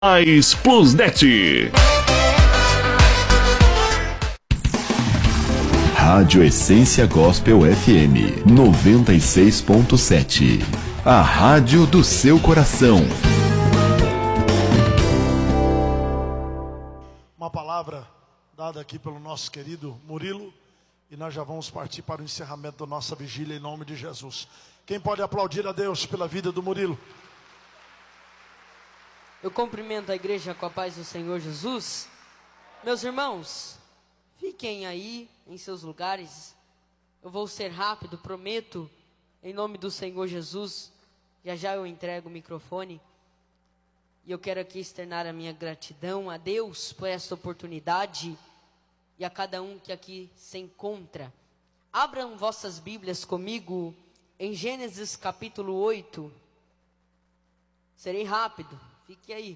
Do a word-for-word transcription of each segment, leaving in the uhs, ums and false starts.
Mais Plusnet. Rádio Essência Gospel F M noventa e seis ponto sete. A rádio do seu coração. Uma palavra dada aqui pelo nosso querido Murilo, e nós já vamos partir para o encerramento da nossa vigília em nome de Jesus. Quem pode aplaudir a Deus pela vida do Murilo? Eu cumprimento a igreja com a paz do Senhor Jesus. Meus irmãos, fiquem aí em seus lugares. Eu vou ser rápido, prometo, em nome do Senhor Jesus. Já já eu entrego o microfone. E eu quero aqui externar a minha gratidão a Deus por esta oportunidade e a cada um que aqui se encontra. Abram vossas Bíblias comigo em Gênesis capítulo oito. Serei rápido. Fique aí,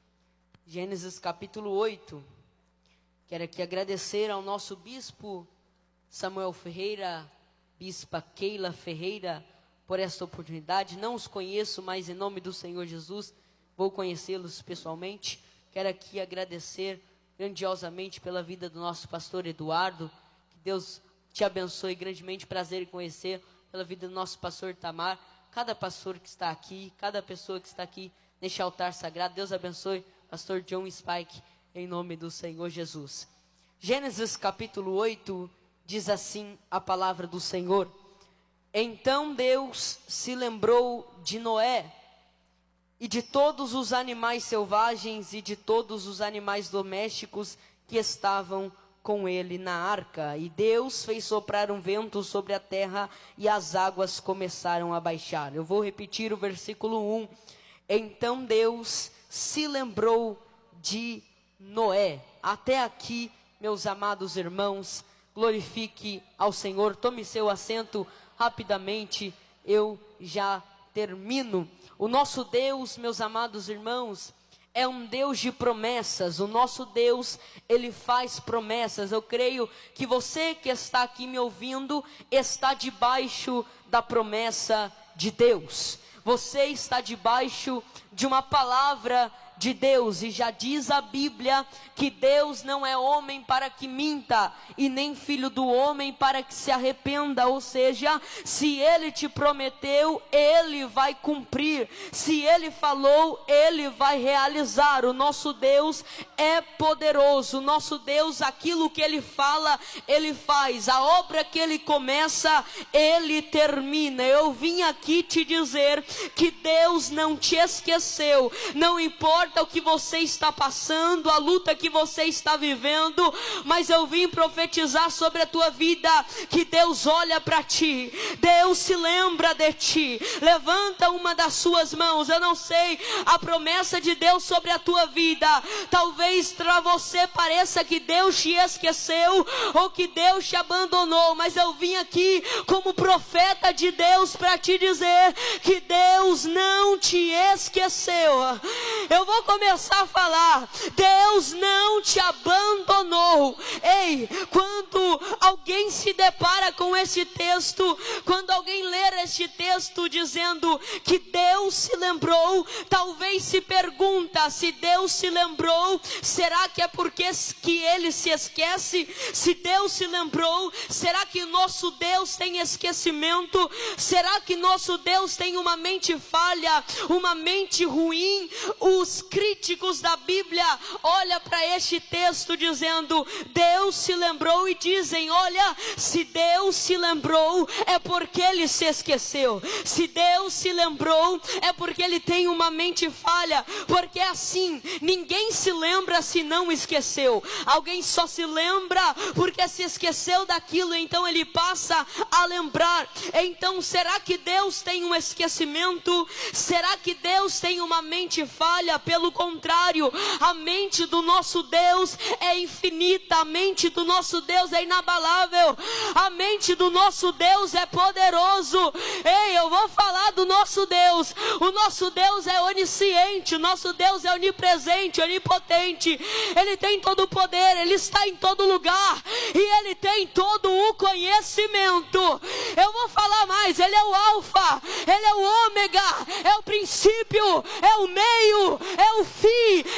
Gênesis capítulo oito, quero aqui agradecer ao nosso bispo Samuel Ferreira, bispa Keila Ferreira, por esta oportunidade. Não os conheço, mas em nome do Senhor Jesus, vou conhecê-los pessoalmente. Quero aqui agradecer grandiosamente pela vida do nosso pastor Eduardo, que Deus te abençoe grandemente, prazer em conhecer, pela vida do nosso pastor Tamar, cada pastor que está aqui, cada pessoa que está aqui, neste altar sagrado. Deus abençoe pastor John Spike, em nome do Senhor Jesus. Gênesis capítulo oito, diz assim a palavra do Senhor: Então Deus se lembrou de Noé, e de todos os animais selvagens, e de todos os animais domésticos que estavam com ele na arca. E Deus fez soprar um vento sobre a terra, e as águas começaram a baixar. Eu vou repetir o versículo um. Então Deus se lembrou de Noé. Até aqui, meus amados irmãos, glorifique ao Senhor. Tome seu assento rapidamente, eu já termino. O nosso Deus, meus amados irmãos, é um Deus de promessas. O nosso Deus, Ele faz promessas. Eu creio que você que está aqui me ouvindo, está debaixo da promessa de Deus. Você está debaixo de uma palavra de Deus, e já diz a Bíblia que Deus não é homem para que minta, e nem filho do homem para que se arrependa. Ou seja, se Ele te prometeu, Ele vai cumprir. Se Ele falou, Ele vai realizar. O nosso Deus é poderoso. O nosso Deus, aquilo que Ele fala, Ele faz. A obra que Ele começa, Ele termina. Eu vim aqui te dizer que Deus não te esqueceu. Não importa o que você está passando, a luta que você está vivendo, mas eu vim profetizar sobre a tua vida, que Deus olha para ti, Deus se lembra de ti. Levanta uma das suas mãos. Eu não sei a promessa de Deus sobre a tua vida. Talvez para você pareça que Deus te esqueceu, ou que Deus te abandonou, mas eu vim aqui como profeta de Deus para te dizer que Deus não te esqueceu. Eu vou começar a falar: Deus não te abandonou. Ei, quando alguém se depara com esse texto, quando alguém ler este texto dizendo que Deus se lembrou, talvez se pergunta: se Deus se lembrou, será que é porque que ele se esquece? Se Deus se lembrou, será que nosso Deus tem esquecimento? Será que nosso Deus tem uma mente falha, uma mente ruim? Os críticos da Bíblia olham para este texto dizendo: Deus se lembrou, e dizem: olha, se Deus se lembrou, é porque Ele se esqueceu. Se Deus se lembrou, é porque Ele tem uma mente falha. Porque assim, ninguém se lembra se não esqueceu. Alguém só se lembra porque se esqueceu daquilo, então ele passa a lembrar. Então, será que Deus tem um esquecimento? Será que Deus tem uma mente falha? Pelo contrário, a mente do nosso Deus é infinita, a mente do nosso Deus é inabalável. inabalável. A mente do nosso Deus é poderoso. Ei, eu vou falar do nosso Deus. O nosso Deus é onisciente, o nosso Deus é onipresente, onipotente. Ele tem todo o poder, Ele está em todo lugar e Ele tem todo o conhecimento. Eu vou falar mais, Ele é o alfa, Ele é o ômega, é o princípio, é o meio, é o fim,